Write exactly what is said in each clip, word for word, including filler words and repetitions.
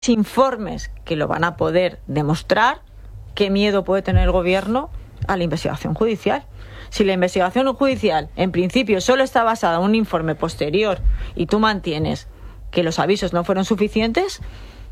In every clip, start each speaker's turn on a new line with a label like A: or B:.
A: informes que lo van a poder demostrar, ¿qué miedo puede tener el gobierno a la investigación judicial? Si la investigación judicial, en principio, solo está basada en un informe posterior y tú mantienes que los avisos no fueron suficientes,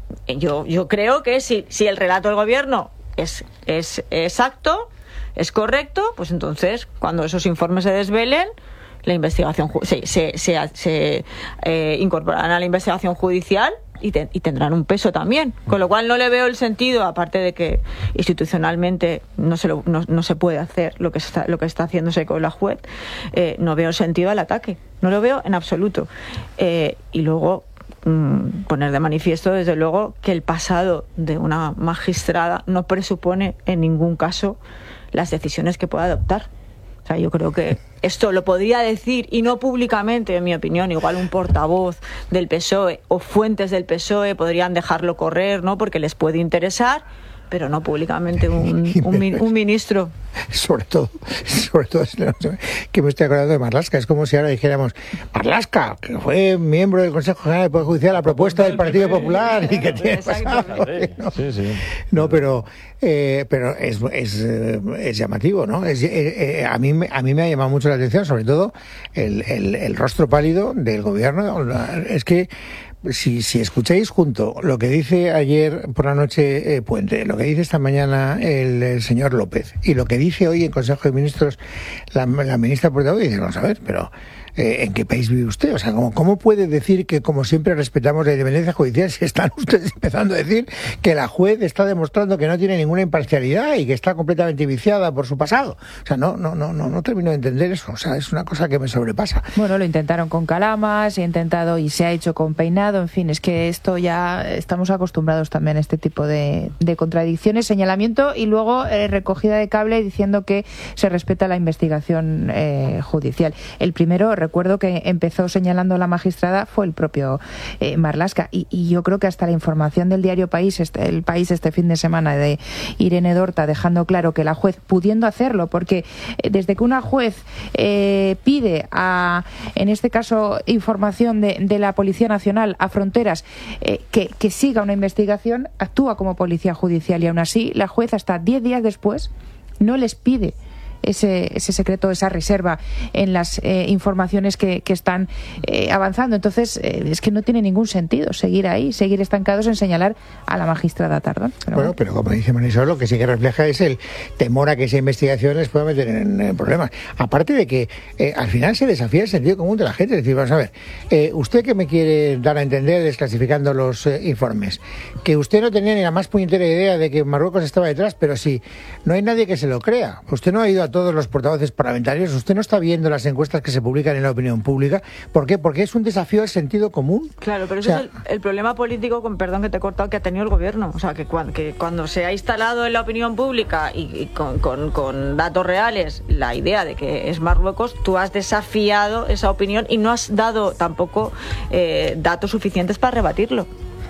A: yo, yo creo que si, si el relato del gobierno es, es exacto, es correcto, pues entonces, cuando esos informes se desvelen, la investigación se, se, se, se eh, incorporarán a la investigación judicial y, te, y tendrán un peso también, con lo cual no le veo el sentido, aparte de que institucionalmente no se lo, no, no se puede hacer lo que está lo que está haciéndose con la juez, eh, no veo sentido al ataque, no lo veo en absoluto. Eh, y luego mmm, poner de manifiesto, desde luego, que el pasado de una magistrada no presupone en ningún caso las decisiones que pueda adoptar. O sea, yo creo que esto lo podría decir, y no públicamente, en mi opinión, igual un portavoz del P S O E o fuentes del P S O E podrían dejarlo correr, ¿no?, porque les puede interesar, pero no públicamente un, un, un ministro.
B: Sobre todo, sobre todo, que me estoy acordando de Marlaska. Es como si ahora dijéramos, Marlaska, que fue miembro del Consejo General del Poder Judicial a propuesta del Partido Popular y que tiene pasado. No, sí, sí. no pero eh, pero es, es, es llamativo, ¿no? Es, eh, eh, a mí a mí me ha llamado mucho la atención, sobre todo el, el, el rostro pálido del gobierno. Es que Si, si escucháis junto lo que dice ayer por la noche eh, Puente, lo que dice esta mañana el, el señor López y lo que dice hoy en Consejo de Ministros la, la ministra portavoz, dice, vamos a ver, pero eh, ¿en qué país vive usted? O sea, ¿cómo, ¿cómo puede decir que como siempre respetamos la independencia judicial si están ustedes empezando a decir que la juez está demostrando que no tiene ninguna imparcialidad y que está completamente viciada por su pasado? O sea, no, no, no, no, no termino de entender eso. O sea, es una cosa que me sobrepasa.
C: Bueno, lo intentaron con Calama, se ha intentado y se ha hecho con Peinado. En fin, es que esto ya estamos acostumbrados también a este tipo de, de contradicciones, señalamiento y luego eh, recogida de cable diciendo que se respeta la investigación eh, judicial. El primero, recuerdo que empezó señalando a la magistrada fue el propio eh, Marlaska y, y yo creo que hasta la información del diario País, este, el País este fin de semana de Irene Dorta, dejando claro que la juez, pudiendo hacerlo, porque eh, desde que una juez eh, pide a, en este caso, información de, de la Policía Nacional a Fronteras eh, que, que siga una investigación, actúa como policía judicial y aún así la juez hasta diez días después no les pide ese, ese secreto, esa reserva en las eh, informaciones que, que están eh, avanzando. Entonces eh, es que no tiene ningún sentido seguir ahí, seguir estancados en señalar a la magistrada Tardón. Pero
B: bueno, bueno, pero como dice Marisol, lo que sí que refleja es el temor a que esa investigación les pueda meter en, en problemas. Aparte de que eh, al final se desafía el sentido común de la gente. Es decir, vamos a ver, eh, usted que me quiere dar a entender desclasificando los eh, informes, que usted no tenía ni la más puñetera idea de que Marruecos estaba detrás, pero sí, no hay nadie que se lo crea. Usted no ha ido a todos los portavoces parlamentarios, usted no está viendo las encuestas que se publican en la opinión pública. ¿Por qué? Porque es un desafío al sentido común.
A: Claro, pero ese o sea, es el, el problema político, con perdón que te he cortado, que ha tenido el gobierno. O sea, que cuando, que cuando se ha instalado en la opinión pública y, y con, con, con datos reales la idea de que es Marruecos, tú has desafiado esa opinión y no has dado tampoco eh, datos suficientes para rebatirlo.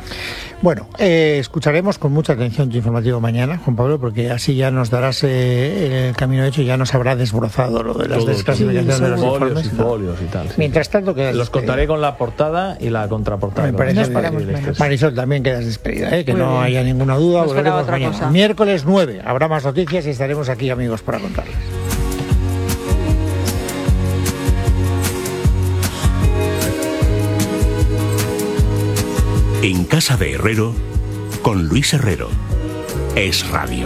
B: Bueno, eh, escucharemos con mucha atención tu informativo mañana, Juan Pablo, porque así ya nos darás eh, el camino hecho y ya nos habrá desbrozado lo de las todo, desclasificaciones sí, de los
D: folios
B: informes.
D: y folios y tal. Sí.
B: Mientras tanto, quedas
D: los
B: despedida.
D: Contaré con la portada y la contraportada.
B: Me parece no Marisol, también quedas despedida, ¿eh? que
A: Muy
B: no
A: bien.
B: haya ninguna duda.
A: Nos
B: Volveremos mañana.
A: cosa.
B: Miércoles nueve, habrá más noticias y estaremos aquí, amigos, para contarles.
E: En Casa de Herrero, con Luis Herrero. Es Radio.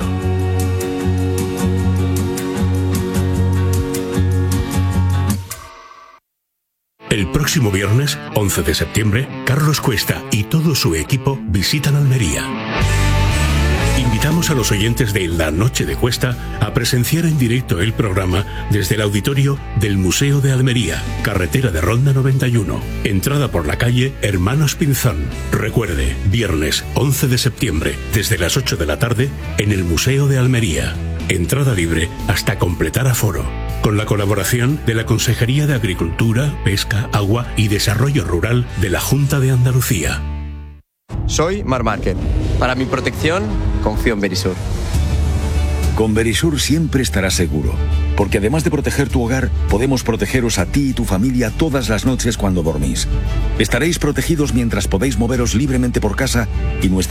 E: El próximo viernes, once de septiembre, Carlos Cuesta y todo su equipo visitan Almería. Invitamos a los oyentes de La Noche de Cuesta a presenciar en directo el programa desde el auditorio del Museo de Almería, carretera de Ronda noventa y uno, entrada por la calle Hermanos Pinzón. Recuerde, viernes once de septiembre, desde las ocho de la tarde, en el Museo de Almería. Entrada libre hasta completar aforo. Con la colaboración de la Consejería de Agricultura, Pesca, Agua y Desarrollo Rural de la Junta de Andalucía.
F: Soy Mar Márquez. Para mi protección, confío en Verisur.
G: Con Verisur siempre estarás seguro. Porque además de proteger tu hogar, podemos protegeros a ti y tu familia todas las noches cuando dormís. Estaréis protegidos mientras podéis moveros libremente por casa y nuestra